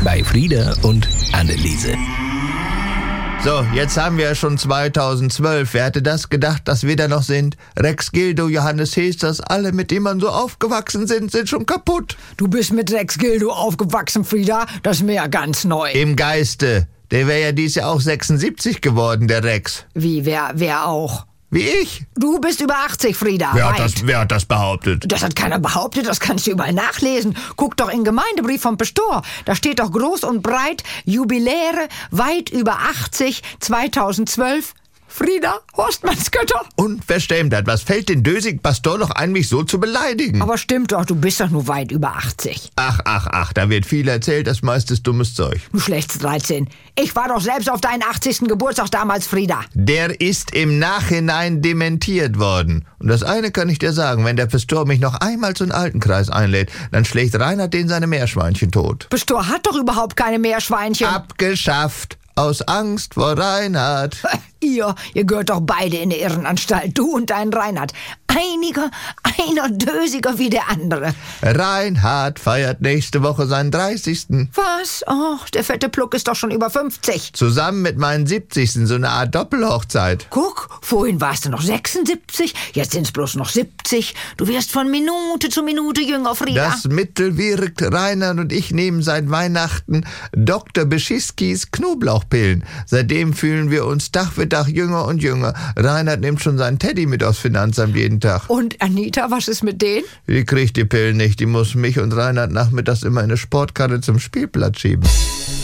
bei Frieda und Anneliese. So, jetzt haben wir ja schon 2012. Wer hätte das gedacht, dass wir da noch sind? Rex Gildo, Johannes Hesters, alle, mit denen man so aufgewachsen sind schon kaputt. Du bist mit Rex Gildo aufgewachsen, Frieda. Das ist mir ja ganz neu. Im Geiste. Der wäre ja dieses Jahr auch 76 geworden, der Rex. Wie, wer auch? Wie ich. Du bist über 80, Frieda. Wer hat das behauptet? Das hat keiner behauptet, das kannst du überall nachlesen. Guck doch in den Gemeindebrief vom Pastor. Da steht doch groß und breit, Jubiläre, weit über 80, 2012. Frieda, Horstmannsgötter. Unverschämtheit. Was fällt den dösigen Pastor noch ein, mich so zu beleidigen? Aber stimmt doch, du bist doch nur weit über 80. Ach, da wird viel erzählt, das meiste ist dummes Zeug. Du schlechts 13. Ich war doch selbst auf deinen 80. Geburtstag damals, Frieda. Der ist im Nachhinein dementiert worden. Und das eine kann ich dir sagen, wenn der Pastor mich noch einmal zu einem Altenkreis einlädt, dann schlägt Reinhard den seine Meerschweinchen tot. Pastor hat doch überhaupt keine Meerschweinchen. Abgeschafft. Aus Angst vor Reinhard. Ihr gehört doch beide in die Irrenanstalt, du und dein Reinhard. Einer dösiger wie der andere. Reinhard feiert nächste Woche seinen 30. Was? Och, der fette Pluck ist doch schon über 50. Zusammen mit meinen 70. So eine Art Doppelhochzeit. Guck, vorhin warst du noch 76, jetzt sind's bloß noch 70. Du wirst von Minute zu Minute jünger, Frieda. Das Mittel wirkt. Reinhard und ich nehmen seit Weihnachten Dr. Beschiskis Knoblauchpillen. Seitdem fühlen wir uns Tag für Tag jünger und jünger. Reinhard nimmt schon seinen Teddy mit aufs Finanzamt jeden Tag. Und Anita, was ist mit denen? Die kriegt die Pillen nicht. Die muss mich und Reinhard nachmittags immer in eine Sportkarre zum Spielplatz schieben.